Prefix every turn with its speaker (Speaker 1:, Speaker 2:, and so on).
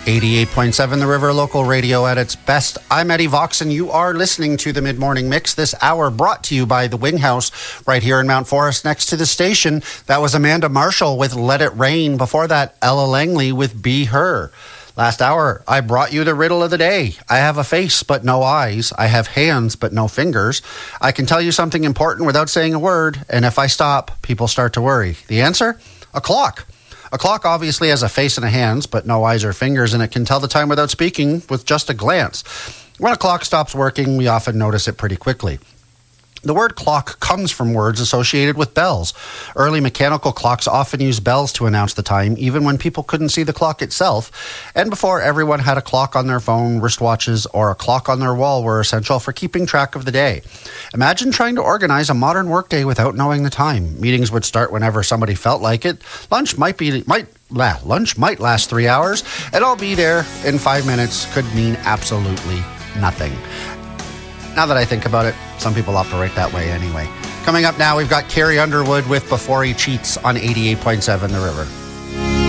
Speaker 1: 88.7 The River, local radio at its best. I'm Eddie Vox, and you are listening to the Mid-Morning Mix. This hour brought to you by the Wing House right here in Mount Forest next to the station. That was Amanda Marshall with Let It Rain. Before that, Ella Langley with Be Her. Last hour, I brought you the riddle of the day. I have a face but no eyes. I have hands but no fingers. I can tell you something important without saying a word, and if I stop, people start to worry. The answer? A clock. A clock obviously has a face and a hands, but no eyes or fingers, and it can tell the time without speaking with just a glance. When a clock stops working, we often notice it pretty quickly. The word clock comes from words associated with bells. Early mechanical clocks often used bells to announce the time, even when people couldn't see the clock itself. And before everyone had a clock on their phone, wristwatches, or a clock on their wall were essential for keeping track of the day. Imagine trying to organize a modern workday without knowing the time. Meetings would start whenever somebody felt like it. Lunch might last 3 hours, and I'll be there in 5 minutes could mean absolutely nothing. Now that I think about it, some people operate that way anyway. Coming up now, we've got Carrie Underwood with Before He Cheats on 88.7 The River.